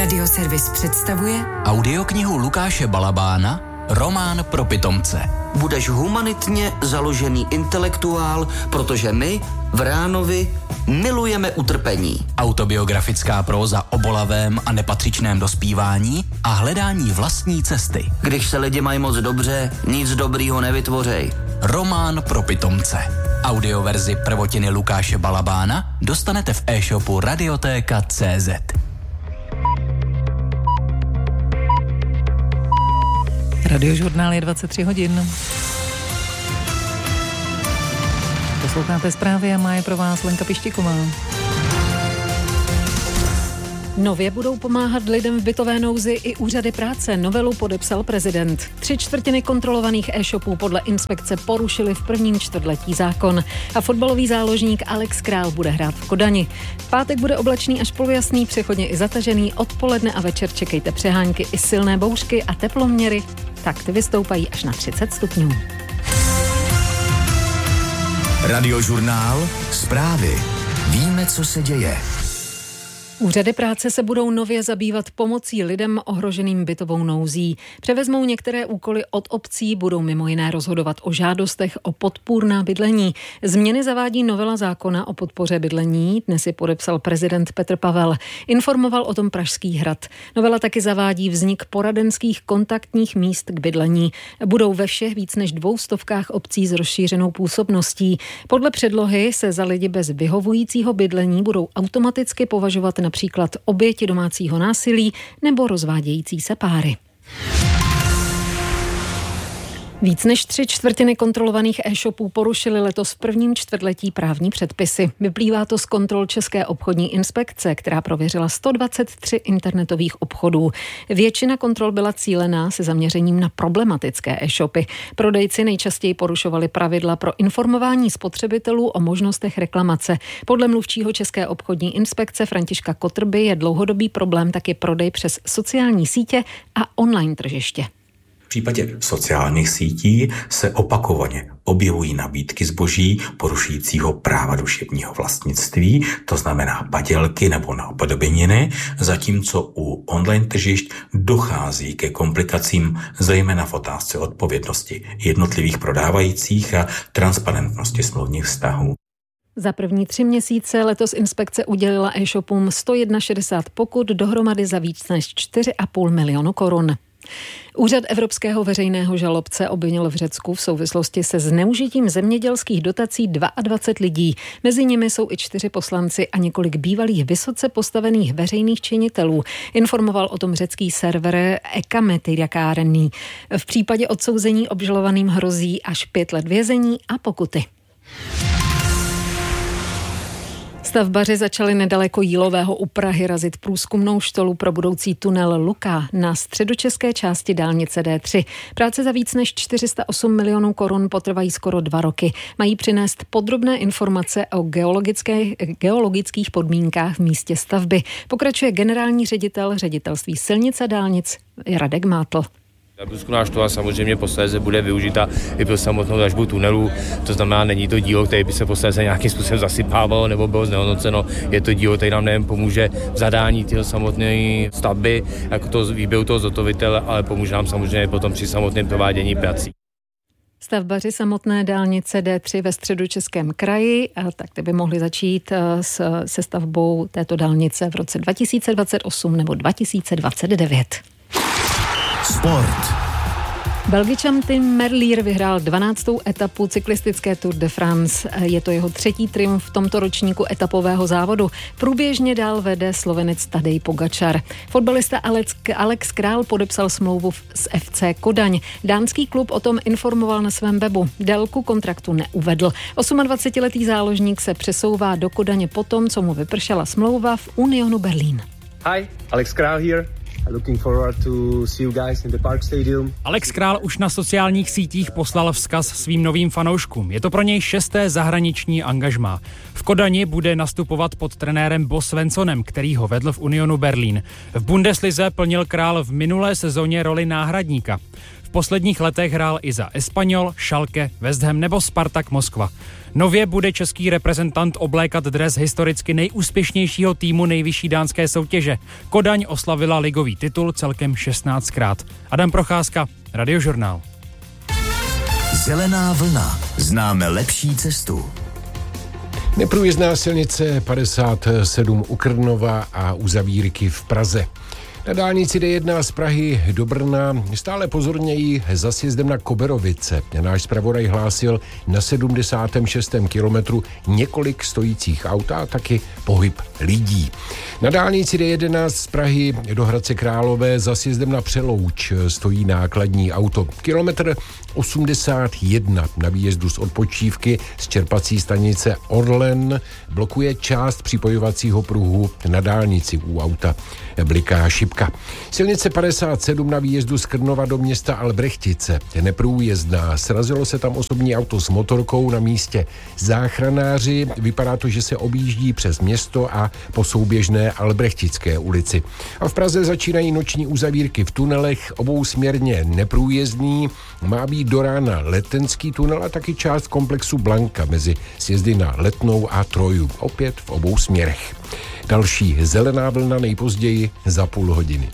Radioservis představuje audioknihu Lukáše Balabána Román pro pitomce. Budeš humanitně založený intelektuál, protože my v Ránovi milujeme utrpení. Autobiografická próza o bolavém a nepatřičném dospívání a hledání vlastní cesty. Když se lidi mají moc dobře, nic dobrýho nevytvořej. Román pro pitomce. Audioverzi prvotiny Lukáše Balabána dostanete v e-shopu Radiotéka.cz. Radiožurnál je 23 hodin. Posloucháte zprávy a má je pro vás Lenka Pištíková. Nově budou pomáhat lidem v bytové nouzi i úřady práce. Novelu podepsal prezident. 3/4 kontrolovaných e-shopů podle inspekce porušili v prvním čtvrtletí zákon. A fotbalový záložník Alex Král bude hrát v Kodani. V pátek bude oblačný až polojasný, přechodně i zatažený. Odpoledne a večer čekejte přehánky i silné bouřky a teploměry. Tak ty vystoupají až na 30 stupňů. Radiožurnál, zprávy. Víme, co se děje. Úřady práce se budou nově zabývat pomocí lidem ohroženým bytovou nouzí. Převezmou některé úkoly od obcí, budou mimo jiné rozhodovat o žádostech o podpůrná bydlení. Změny zavádí novela zákona o podpoře bydlení, dnes je podepsal prezident Petr Pavel. Informoval o tom Pražský hrad. Novela taky zavádí vznik poradenských kontaktních míst k bydlení. Budou ve všech víc než 200 obcí s rozšířenou působností. Podle předlohy se za lidi bez vyhovujícího bydlení budou automaticky považovat například oběti domácího násilí nebo rozvádějící se páry. Víc než 3/4 kontrolovaných e-shopů porušily letos v prvním čtvrtletí právní předpisy. Vyplývá to z kontrol České obchodní inspekce, která prověřila 123 internetových obchodů. Většina kontrol byla cílená se zaměřením na problematické e-shopy. Prodejci nejčastěji porušovali pravidla pro informování spotřebitelů o možnostech reklamace. Podle mluvčího České obchodní inspekce Františka Kotrby je dlouhodobý problém taky prodej přes sociální sítě a online tržiště. V případě sociálních sítí se opakovaně objevují nabídky zboží porušujícího práva duševního vlastnictví, to znamená padělky nebo napodobeniny, zatímco u online tržišť dochází ke komplikacím, zejména v otázce odpovědnosti jednotlivých prodávajících a transparentnosti smluvních vztahů. Za první 3 měsíce letos inspekce udělila e-shopům 161 pokut, dohromady za víc než 4,5 milionu korun. Úřad Evropského veřejného žalobce obvinil v Řecku v souvislosti se zneužitím zemědělských dotací 22 lidí. Mezi nimi jsou i 4 poslanci a několik bývalých vysoce postavených veřejných činitelů. Informoval o tom řecký server Ekametyriakárení. V případě odsouzení obžalovaným hrozí až 5 let vězení a pokuty. Stavbaři začali nedaleko Jílového u Prahy razit průzkumnou štolu pro budoucí tunel Luká na středočeské části dálnice D3. Práce za víc než 408 milionů korun potrvají skoro 2 roky. Mají přinést podrobné informace o geologických podmínkách v místě stavby. Pokračuje generální ředitel ředitelství silnic a dálnic Radek Mátl. Průzkumná štola samozřejmě posléze bude využita i pro samotnou dražbu tunelu, to znamená, není to dílo, které by se posléze nějakým způsobem zasypávalo nebo bylo znehodnoceno. Je to dílo, které nám nejen pomůže v zadání této samotné stavby, jako to výběru toho zhotovitele, ale pomůže nám samozřejmě potom při samotném provádění prací. Stavbaři samotné dálnice D3 ve Středočeském kraji, tak by mohli začít se stavbou této dálnice v roce 2028 nebo 2029. Sport. Belgičan Tim Merlier vyhrál 12. etapu cyklistické Tour de France. Je to jeho 3. triumf v tomto ročníku etapového závodu. Průběžně dál vede Slovenec Tadej Pogačar. Fotbalista Alex Král podepsal smlouvu s FC Kodaň. Dánský klub o tom informoval na svém webu. Délku kontraktu neuvedl. 28letý záložník se přesouvá do Kodaně potom, co mu vypršela smlouva v Unionu Berlín. Hi, Alex Král here. Looking forward to see you guys in the Park Stadium. Alex Král už na sociálních sítích poslal vzkaz svým novým fanouškům. Je to pro něj 6. zahraniční angažmá. V Kodani bude nastupovat pod trenérem Bo Svensonem, který ho vedl v Unionu Berlín. V Bundeslize plnil Král v minulé sezóně roli náhradníka. V posledních letech hrál i za Espanyol, Schalke, West Ham nebo Spartak Moskva. Nově bude český reprezentant oblékat dres historicky nejúspěšnějšího týmu nejvyšší dánské soutěže. Kodaň oslavila ligový titul celkem 16krát. Adam Procházka, Radiožurnál. Zelená vlna. Známe lepší cestu. Neprůjezdná silnice 57 u Krnova a uzavírky v Praze. Na dálnici D1 z Prahy do Brna stále pozorněji za sjezdem na Koberovice. Náš zpravodaj hlásil na 76. kilometru několik stojících aut a taky pohyb lidí. Na dálnici D11 z Prahy do Hradce Králové za sjezdem na Přelouč stojí nákladní auto. Kilometr 81 na výjezdu z odpočívky z čerpací stanice Orlen blokuje část připojovacího pruhu na dálnici. U auta bliká šipka. Silnice 57 na výjezdu z Krnova do města Albrechtice je neprůjezdná. Srazilo se tam osobní auto s motorkou, na místě záchranáři. Vypadá to, že se objíždí přes město a po souběžné Albrechtické ulici. A v Praze začínají noční uzavírky v tunelech, obousměrně neprůjezdný. Má být do rána Letenský tunel a taky část komplexu Blanka mezi sjezdy na Letnou a Troju. Opět v obou směrech. Další zelená vlna nejpozději za půl hodiny.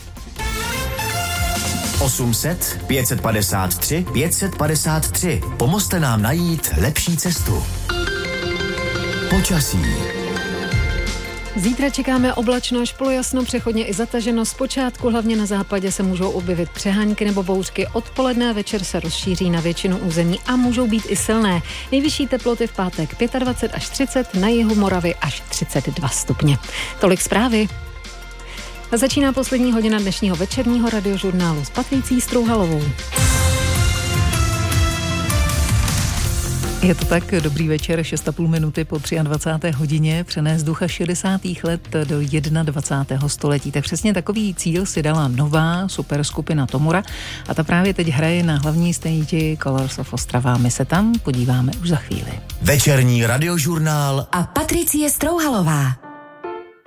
800 553 553. Pomozte nám najít lepší cestu. Počasí. Zítra čekáme oblačno až polojasno, přechodně i zataženo. Zpočátku hlavně na západě se můžou objevit přehánky nebo bouřky. Odpoledne a večer se rozšíří na většinu území a můžou být i silné. Nejvyšší teploty v pátek 25 až 30, na jihu Moravy až 32 stupně. Tolik zprávy. A začíná poslední hodina dnešního večerního radiožurnálu s Patricí Strouhalovou. Je to tak, dobrý večer, 6,5 minuty po 23. hodině, přenést ducha 60. let do 21. století. Tak přesně takový cíl si dala nová superskupina Tomura a ta právě teď hraje na hlavní stage Colors of Ostrava. My se tam podíváme už za chvíli. Večerní radiožurnál a Patricie Strouhalová.